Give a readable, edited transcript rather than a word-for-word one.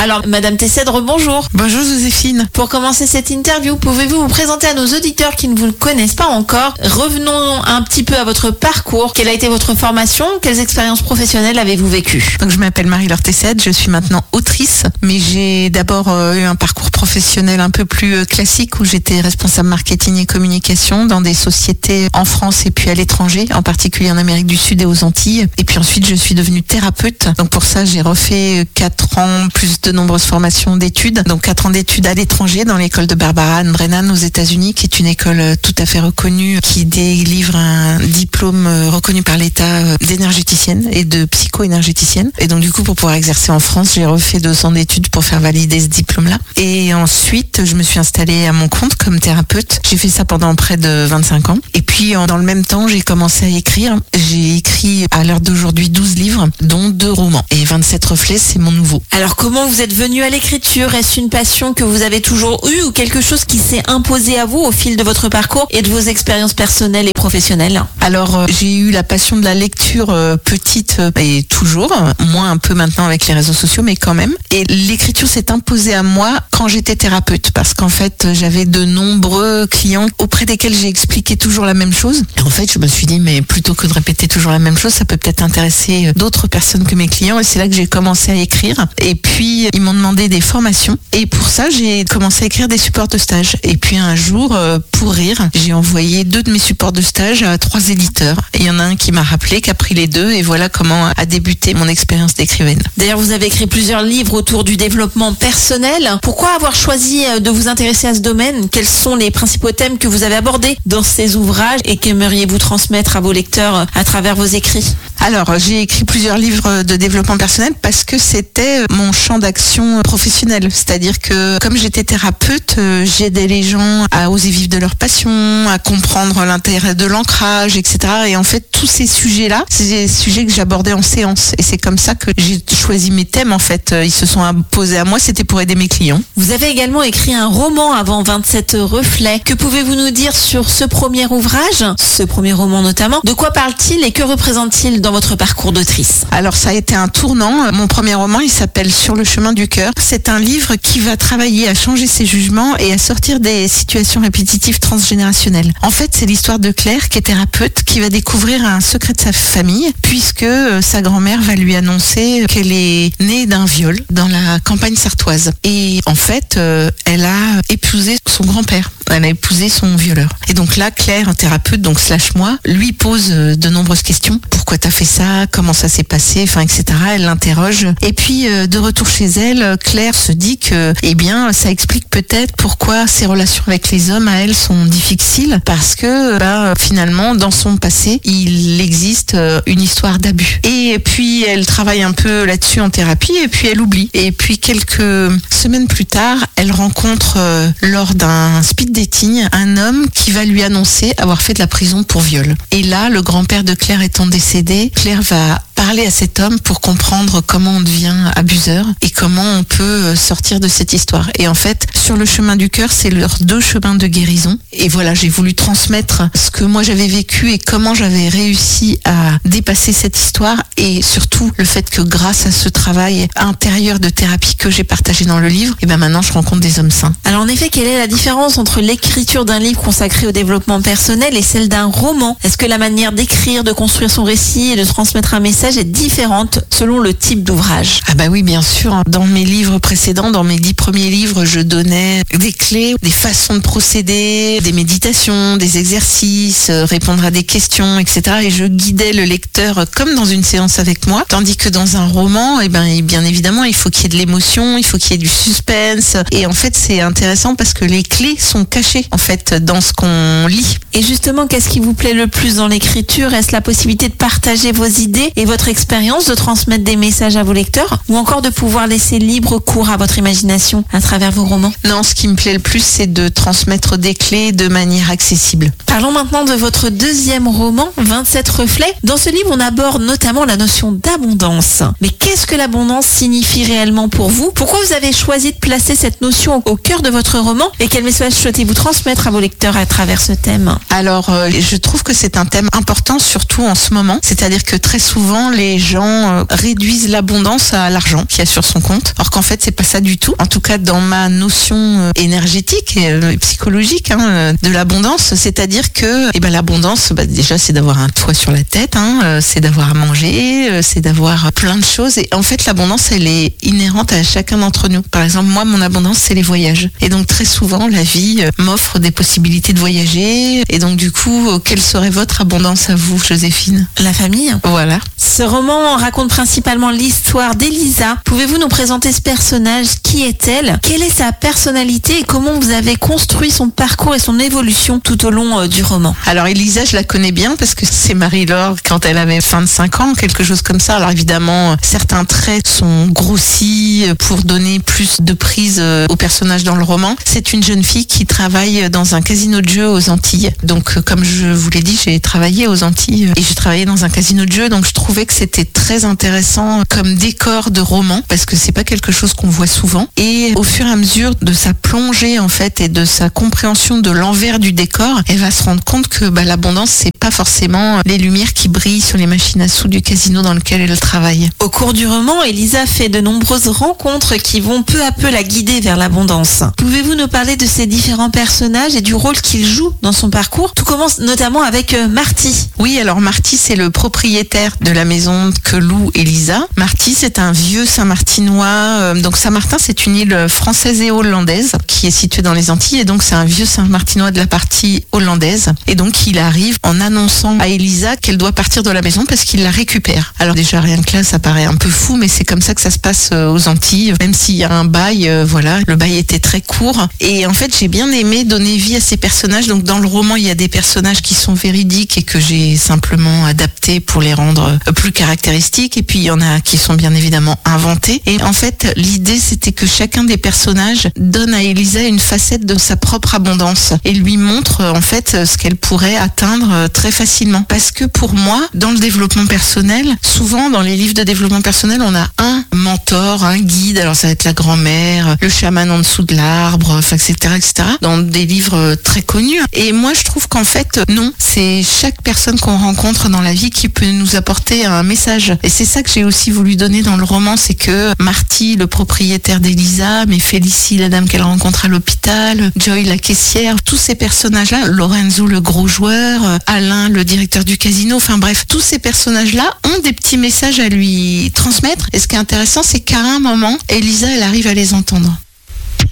Alors, Madame Tessèdre, bonjour. Bonjour Joséphine. Pour commencer cette interview, pouvez-vous vous présenter à nos auditeurs qui ne vous connaissent pas encore? Revenons un petit peu à votre parcours. Quelle a été votre formation? Quelles expériences professionnelles avez-vous vécues? Donc, je m'appelle Marie-Laure Tessèdre, je suis maintenant autrice, mais j'ai d'abord eu un parcours professionnel un peu plus classique où j'étais responsable marketing et communication dans des sociétés en France et puis à l'étranger, en particulier en Amérique du Sud et aux Antilles. Et puis ensuite, je suis devenue thérapeute. Donc pour ça, j'ai refait 4 ans plus de nombreuses formations d'études. Donc 4 ans d'études à l'étranger dans l'école de Barbara Ann Brennan aux États-Unis, qui est une école tout à fait reconnue, qui délivre un diplôme reconnu par l'État d'énergéticienne et de psycho-énergéticienne. Et donc du coup, pour pouvoir exercer en France, j'ai refait 2 ans d'études pour faire valider ce diplôme-là. Et ensuite, je me suis installée à mon compte comme thérapeute. J'ai fait ça pendant près de 25 ans. Et puis, dans le même temps, j'ai commencé à écrire. J'ai écrit à l'heure d'aujourd'hui 12 livres, dont 2 romans. Et 27 reflets, c'est mon nouveau. Alors, comment vous êtes venu à l'écriture? Est-ce une passion que vous avez toujours eue ou quelque chose qui s'est imposé à vous au fil de votre parcours et de vos expériences personnelles et professionnelles? Alors, j'ai eu la passion de la lecture petite et toujours, moins un peu maintenant avec les réseaux sociaux, mais quand même. Et l'écriture s'est imposée à moi quand j'étais thérapeute, parce qu'en fait, j'avais de nombreux clients auprès desquels j'ai expliqué toujours la même chose. Et en fait, je me suis dit, mais plutôt que de répéter toujours la même chose, ça peut peut-être intéresser d'autres personnes que mes clients. Et c'est là que j'ai commencé à écrire. Et puis, ils m'ont demandé des formations. Et pour ça, j'ai commencé à écrire des supports de stage. Et puis un jour, pour rire, j'ai envoyé 2 de mes supports de stage à 3 éditeurs. Et il y en a un qui m'a rappelé, qui a pris les 2. Et voilà comment a débuté mon expérience d'écrivaine. D'ailleurs, vous avez écrit plusieurs livres autour du développement personnel. Pourquoi avoir choisi de vous intéresser à ce domaine? Quels sont les principaux thèmes que vous avez abordés dans ces ouvrages et qu'aimeriez-vous transmettre à vos lecteurs à travers vos écrits? Alors, j'ai écrit plusieurs livres de développement personnel parce que c'était mon champ d'action professionnel. C'est-à-dire que comme j'étais thérapeute, j'aidais les gens à oser vivre de leur passion, à comprendre l'intérêt de l'ancrage, etc. Et en fait, tous ces sujets-là, c'est des sujets que j'abordais en séance. Et c'est comme ça que j'ai choisi mes thèmes, en fait. Ils se sont imposés à moi, c'était pour aider mes clients. Vous avez également écrit un roman avant 27 reflets. Que pouvez-vous nous dire sur ce premier ouvrage, ce premier roman notamment? De quoi parle-t-il et que représente-t-il dans votre parcours d'autrice? Alors ça a été un tournant. Mon premier roman, il s'appelle Sur le chemin du cœur. C'est un livre qui va travailler à changer ses jugements et à sortir des situations répétitives transgénérationnelles. En fait, c'est l'histoire de Claire, qui est thérapeute, qui va découvrir un secret de sa famille, puisque sa grand-mère va lui annoncer qu'elle est née d'un viol dans la campagne sartoise. Et en fait, elle a épousé son grand-père. Elle a épousé son violeur. Et donc là, Claire, thérapeute, donc / moi, lui pose de nombreuses questions. Pourquoi t'as fait ça? Comment ça s'est passé? Enfin, etc. Elle l'interroge. Et puis, de retour chez elle, Claire se dit que, eh bien, ça explique peut-être pourquoi ses relations avec les hommes, à elle, sont difficiles. Parce que, finalement, dans son passé, il existe une histoire d'abus. Et puis, elle travaille un peu là-dessus en thérapie, et puis elle oublie. Et puis, quelques semaines plus tard, elle rencontre, lors d'un speed dating, un homme qui va lui annoncer avoir fait de la prison pour viol. Et là, le grand-père de Claire étant décédé, Claire va parler à cet homme pour comprendre comment on devient abuseur et comment on peut sortir de cette histoire. Et en fait, Sur le chemin du cœur, c'est leurs 2 chemins de guérison. Et voilà, j'ai voulu transmettre ce que moi j'avais vécu et comment j'avais réussi à dépasser cette histoire, et surtout le fait que grâce à ce travail intérieur de thérapie que j'ai partagé dans le livre, et ben maintenant je rencontre des hommes sains. Alors en effet, quelle est la différence entre l'écriture d'un livre consacré au développement personnel et celle d'un roman? Est-ce que la manière d'écrire, de construire son récit et de transmettre un message est différente selon le type d'ouvrage? Ah bah oui, bien sûr. Dans mes livres précédents, dans mes 10 premiers livres, je donnais des clés, des façons de procéder, des méditations, des exercices, répondre à des questions, etc. Et je guidais le lecteur comme dans une séance avec moi. Tandis que dans un roman, bien évidemment, il faut qu'il y ait de l'émotion, il faut qu'il y ait du suspense. Et en fait, c'est intéressant parce que les clés sont cachées, en fait, dans ce qu'on lit. Et justement, qu'est-ce qui vous plaît le plus dans l'écriture? Est-ce la possibilité de partager vos idées et votre expérience, de transmettre des messages à vos lecteurs, ou encore de pouvoir laisser libre cours à votre imagination à travers vos romans? Non, ce qui me plaît le plus, c'est de transmettre des clés de manière accessible. Parlons maintenant de votre deuxième roman, 27 reflets. Dans ce livre, on aborde notamment la notion d'abondance. Mais qu'est-ce que l'abondance signifie réellement pour vous? Pourquoi vous avez choisi de placer cette notion au cœur de votre roman? Et quel message souhaitez-vous pourriez-vous transmettre à vos lecteurs à travers ce thème? Alors, je trouve que c'est un thème important, surtout en ce moment. C'est-à-dire que très souvent, les gens réduisent l'abondance à l'argent qu'il y a sur son compte. Alors qu'en fait, c'est pas ça du tout. En tout cas, dans ma notion énergétique et psychologique de l'abondance, c'est-à-dire que l'abondance, déjà, c'est d'avoir un toit sur la tête, c'est d'avoir à manger, c'est d'avoir plein de choses. Et en fait, l'abondance, elle est inhérente à chacun d'entre nous. Par exemple, moi, mon abondance, c'est les voyages. Et donc, très souvent, la vie m'offre des possibilités de voyager. Et donc, du coup, quelle serait votre abondance à vous, Joséphine? La famille. Voilà. Ce roman raconte principalement l'histoire d'Elisa. Pouvez-vous nous présenter ce personnage? Qui est-elle? Quelle est sa personnalité et comment vous avez construit son parcours et son évolution tout au long du roman? Alors Elisa, je la connais bien parce que c'est Marie-Laure quand elle avait 25 ans, quelque chose comme ça. Alors évidemment, certains traits sont grossis pour donner plus de prise au personnage dans le roman. C'est une jeune fille qui travaille dans un casino de jeux aux Antilles. Donc comme je vous l'ai dit, j'ai travaillé aux Antilles et j'ai travaillé dans un casino de jeux. Donc je trouvais que c'était très intéressant comme décor de roman parce que c'est pas quelque chose qu'on voit souvent. Et au fur et à mesure de sa plongée en fait et de sa compréhension de l'envers du décor, elle va se rendre compte que l'abondance, c'est pas forcément les lumières qui brillent sur les machines à sous du casino dans lequel elle travaille. Au cours du roman, Elisa fait de nombreuses rencontres qui vont peu à peu la guider vers l'abondance. Pouvez-vous nous parler de ces différents personnages et du rôle qu'ils jouent dans son parcours? Tout commence notamment avec Marty. Oui, alors Marty, c'est le propriétaire de la maison que loue Elisa. Marty, c'est un vieux Saint-Martinois. Donc Saint-Martin, c'est une île française et hollandaise qui est située dans les Antilles. Et donc c'est un vieux Saint-Martinois de la partie hollandaise. Et donc il arrive en annonçant à Elisa qu'elle doit partir de la maison parce qu'il la récupère. Alors déjà rien que là, ça paraît un peu fou, mais c'est comme ça que ça se passe aux Antilles. Même s'il y a un bail, le bail était très court. Et en fait, j'ai bien aimé donner vie à ces personnages. Donc dans le roman, il y a des personnages qui sont véridiques et que j'ai simplement adaptés pour les rendre plus caractéristiques. Et puis il y en a qui sont bien évidemment inventés. Et en fait, l'idée, c'était que chacun des personnages donne à Elisa une facette de sa propre abondance et lui montre en fait ce qu'elle pourrait atteindre très facilement. Parce que pour moi, dans le développement personnel, souvent dans les livres de développement personnel, on a un mentor, un guide. Alors ça va être la grand-mère, le chaman en dessous de l'arbre, etc., etc. Dans des livres très connus. Et moi, je trouve qu'en fait, non, c'est chaque personne qu'on rencontre dans la vie qui peut nous apporter un message. Et c'est ça que j'ai aussi voulu donner dans le roman, c'est que Marty, le propriétaire d'Elisa, mais Félicie, la dame qu'elle rencontre à l'hôpital, Joy, la caissière, tous ces personnages-là, Lorenzo, le gros joueur, Alain, le directeur du casino, enfin bref, tous ces personnages-là ont des petits messages à lui transmettre. Et ce qui est intéressant, c'est qu'à un moment, Elisa, elle arrive à les entendre.